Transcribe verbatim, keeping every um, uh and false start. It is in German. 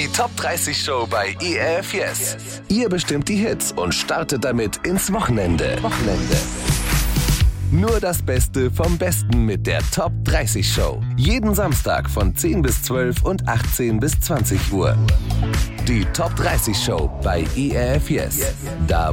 Die Top dreißig Show bei E F Yes. Ihr bestimmt die Hits und startet damit ins Wochenende. Wochenende. Nur das Beste vom Besten mit der Top dreißig Show. Jeden Samstag von zehn bis zwölf und achtzehn bis zwanzig Uhr. Die Top dreißig Show bei E F Yes. Da